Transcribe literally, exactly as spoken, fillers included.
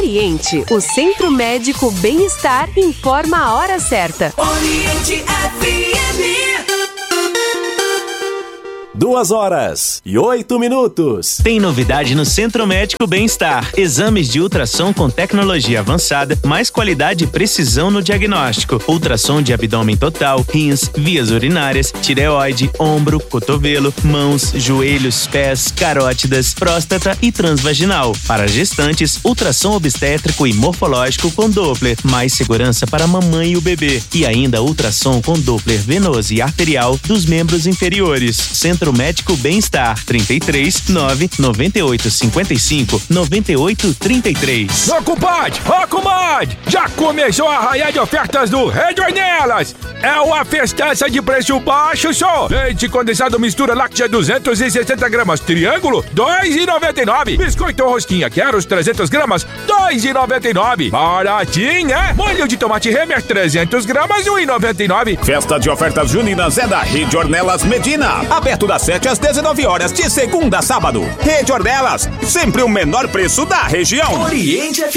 Oriente, o Centro Médico Bem-Estar, informa a hora certa. Oriente F M. Duas horas e oito minutos. Tem novidade no Centro Médico Bem-Estar. Exames de ultrassom com tecnologia avançada, mais qualidade e precisão no diagnóstico. Ultrassom de abdômen total, rins, vias urinárias, tireoide, ombro, cotovelo, mãos, joelhos, pés, carótidas, próstata e transvaginal. Para gestantes, ultrassom obstétrico e morfológico com Doppler. Mais segurança para a mamãe e o bebê. E ainda ultrassom com Doppler venoso e arterial dos membros inferiores. Centro Médico Bem-Estar, trinta e três, nove, noventa e oito, cinquenta e cinco, noventa e oito, trinta e três. Ô compadre, ô comadre, já começou a arraiar de ofertas do Rede Ornelas. É uma festança de preço baixo só. Leite condensado mistura láctea duzentos e sessenta gramas, triângulo, dois reais e noventa e nove. Biscoito rosquinha, quero os trezentos gramas, dois reais e noventa e nove. Baratinho, é? Molho de tomate Remer, trezentos gramas, um real e noventa e nove. Festa de ofertas juninas é da Rede Ornelas Medina. Aberto das sete às dezenove horas, de segunda a sábado. Rede Ornelas, sempre o menor preço da região. Oriente F